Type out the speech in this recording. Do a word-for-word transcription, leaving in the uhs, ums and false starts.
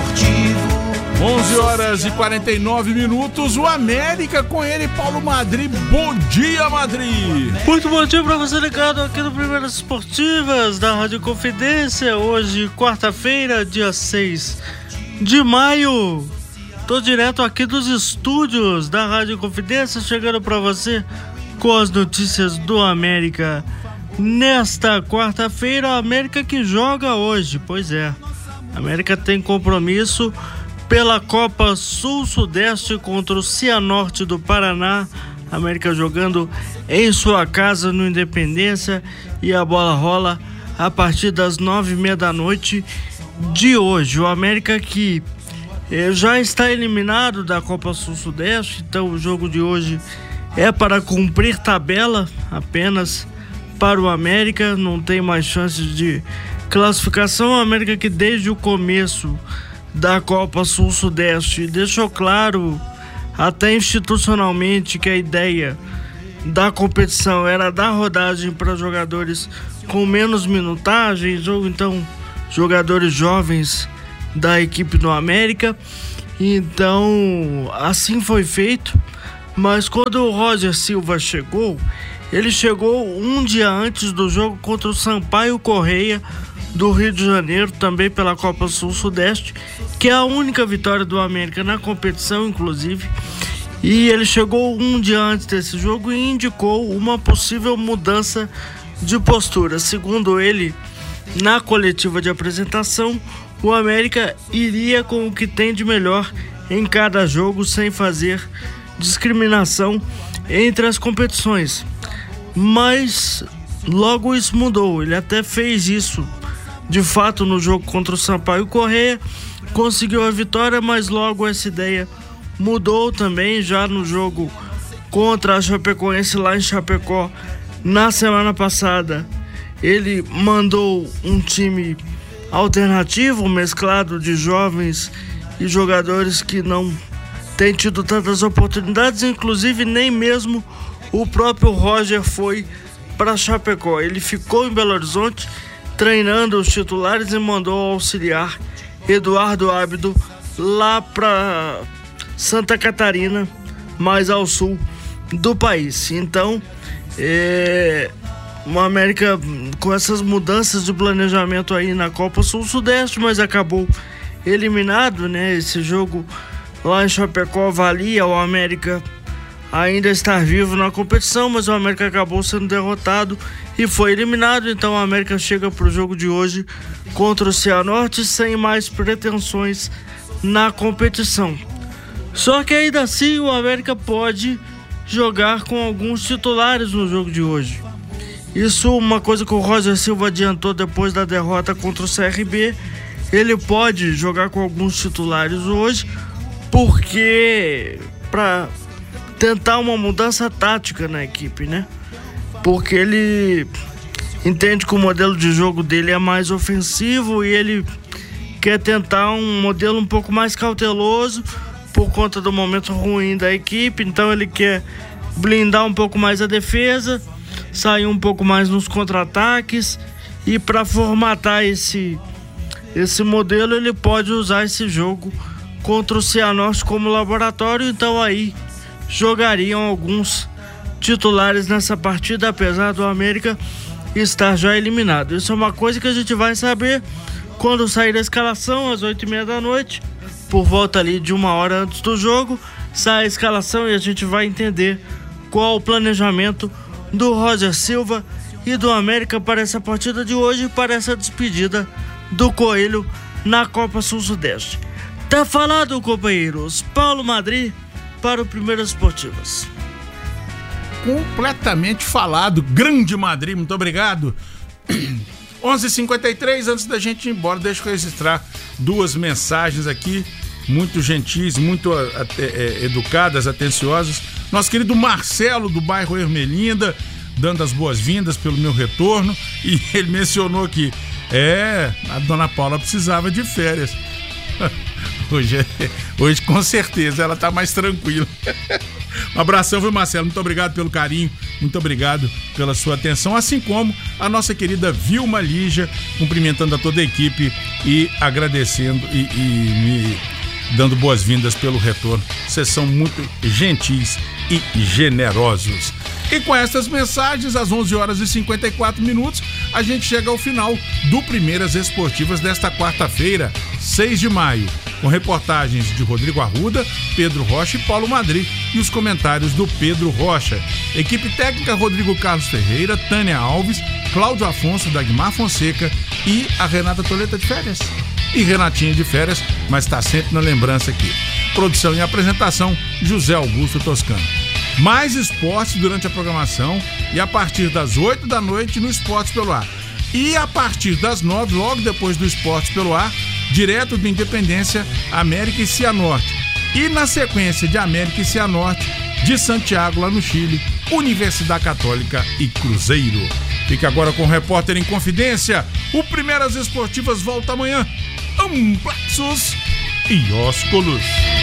onze horas e quarenta e nove minutos, o América com ele, Paulo Madri. Bom dia, Madri. Muito bom dia pra você ligado aqui no Primeiras Esportivas da Rádio Confidência. Hoje, quarta-feira, dia seis de maio. Tô direto aqui dos estúdios da Rádio Confidência, chegando pra você com as notícias do América. Nesta quarta-feira, a América que joga hoje, pois é. A América tem compromisso pela Copa Sul-Sudeste contra o Cianorte do Paraná. A América jogando em sua casa no Independência, e a bola rola a partir das nove e meia da noite de hoje. O América que eh, já está eliminado da Copa Sul-Sudeste, então o jogo de hoje é para cumprir tabela apenas para o América, não tem mais chances de classificação. O América que desde o começo da Copa Sul-Sudeste deixou claro, até institucionalmente, que a ideia da competição era dar rodagem para jogadores com menos minutagens, ou então jogadores jovens da equipe do América. Então assim foi feito, mas quando o Roger Silva chegou, ele chegou um dia antes do jogo contra o Sampaio Corrêa do Rio de Janeiro, também pela Copa Sul-Sudeste, que é a única vitória do América na competição, inclusive. E ele chegou um dia antes desse jogo e indicou uma possível mudança de postura. Segundo ele, na coletiva de apresentação, o América iria com o que tem de melhor em cada jogo, sem fazer discriminação entre as competições. Mas logo isso mudou. Ele até fez isso de fato no jogo contra o Sampaio Corrêa, conseguiu a vitória, mas logo essa ideia mudou também já no jogo contra a Chapecoense lá em Chapecó na semana passada. Ele mandou um time alternativo, mesclado de jovens e jogadores que não têm tido tantas oportunidades, inclusive nem mesmo o próprio Roger foi para Chapecó. Ele ficou em Belo Horizonte treinando os titulares e mandou auxiliar Eduardo Ábido lá para Santa Catarina, mais ao sul do país. Então, é, o América com essas mudanças de planejamento aí na Copa Sul-Sudeste, mas acabou eliminado, né? Esse jogo lá em Chapecó valia o América ainda estar vivo na competição, mas o América acabou sendo derrotado e foi eliminado. Então o América chega para o jogo de hoje contra o Cianorte sem mais pretensões na competição. Só que ainda assim o América pode jogar com alguns titulares no jogo de hoje. Isso é uma coisa que o Roger Silva adiantou depois da derrota contra o C R B. Ele pode jogar com alguns titulares hoje, porque para tentar uma mudança tática na equipe, né? Porque ele entende que o modelo de jogo dele é mais ofensivo e ele quer tentar um modelo um pouco mais cauteloso por conta do momento ruim da equipe. Então ele quer blindar um pouco mais a defesa, sair um pouco mais nos contra-ataques, e para formatar esse, esse modelo ele pode usar esse jogo contra o Cianorte como laboratório. Então aí jogariam alguns titulares nessa partida, apesar do América estar já eliminado. Isso é uma coisa que a gente vai saber quando sair a escalação às oito e meia da noite, por volta ali de uma hora antes do jogo. Sai a escalação e a gente vai entender qual o planejamento do Roger Silva e do América para essa partida de hoje e para essa despedida do Coelho na Copa Sul-Sudeste. Tá falado, companheiros. Paulo Madri para o Primeiras Esportivas. Completamente falado. Grande Madri, muito obrigado. onze e cinquenta e três, antes da gente ir embora, deixa eu registrar duas mensagens aqui, muito gentis, muito é, educadas, atenciosas. Nosso querido Marcelo, do bairro Ermelinda, dando as boas-vindas pelo meu retorno, e ele mencionou aqui, é, a dona Paula precisava de férias. Hoje, hoje com certeza ela tá mais tranquila. Um abração, viu, Marcelo? Muito obrigado pelo carinho muito obrigado pela sua atenção, assim como a nossa querida Vilma Lígia, cumprimentando a toda a equipe e agradecendo e, e me dando boas-vindas pelo retorno. Vocês são muito gentis e generosos. E com essas mensagens, às onze horas e cinquenta e quatro minutos, a gente chega ao final do Primeiras Esportivas desta quarta-feira, seis de maio, com reportagens de Rodrigo Arruda, Pedro Rocha e Paulo Madri e os comentários do Pedro Rocha. Equipe técnica Rodrigo Carlos Ferreira, Tânia Alves, Cláudio Afonso, Dagmar Fonseca e a Renata Toleta de férias. E Renatinha de férias, mas está sempre na lembrança aqui. Produção e apresentação, José Augusto Toscano. Mais esportes durante a programação e a partir das oito da noite no Esportes pelo Ar. E a partir das nove, logo depois do Esportes pelo Ar, direto do Independência, América e Cianorte. E na sequência de América e Cianorte, de Santiago, lá no Chile, Universidade Católica e Cruzeiro. Fique agora com o Repórter em Confidência. O Primeiras Esportivas volta amanhã. Amplexos e ósculos.